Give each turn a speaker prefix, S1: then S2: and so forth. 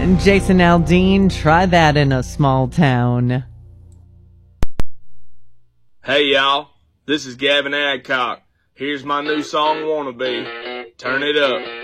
S1: Jason Aldean, try that in a small town.
S2: Hey y'all, this is Gavin Adcock. Here's my new song, Wannabe. Turn it up.